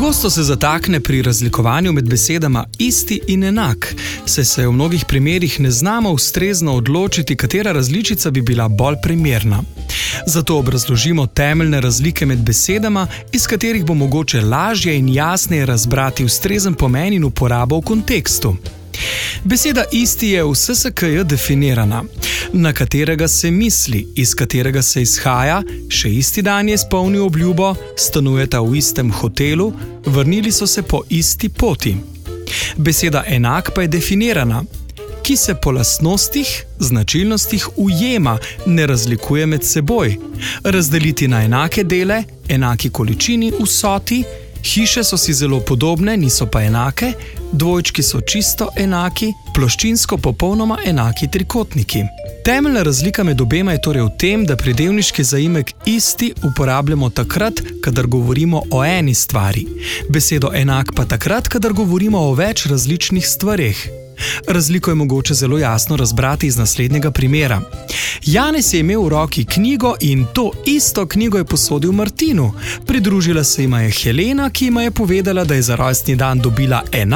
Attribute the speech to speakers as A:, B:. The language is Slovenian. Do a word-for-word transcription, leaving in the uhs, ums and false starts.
A: Pogosto se zatakne pri razlikovanju med besedama isti in enak, saj se v mnogih primerih ne znamo ustrezno odločiti, katera različica bi bila bolj primerna. Zato obrazložimo temeljne razlike med besedama, iz katerih bo mogoče lažje in jasneje razbrati ustrezen pomen in uporabo v kontekstu. Beseda isti je v S S K J definirana, na katerega se misli, iz katerega se izhaja, še isti dan je izpolnil obljubo, stanujeta v istem hotelu, vrnili so se po isti poti. Beseda enak pa je definirana, ki se po lastnostih, značilnostih ujema, ne razlikuje med seboj. Razdeliti na enake dele, enaki količini, vsoti, hiše so si zelo podobne, niso pa enake, dvojčki so čisto enaki, ploščinsko popolnoma enaki trikotniki. Temeljna razlika med obema je torej v tem, da pridevniški zaimek isti uporabljamo takrat, kadar govorimo o eni stvari, besedo enak pa takrat, kadar govorimo o več različnih stvareh. Razliko je mogoče zelo jasno razbrati iz naslednjega primera. Janez je imel v roki knjigo in to isto knjigo je posodil Martinu. Pridružila se jima je Helena, ki jima je povedala, da je za rojstni dan dobila enako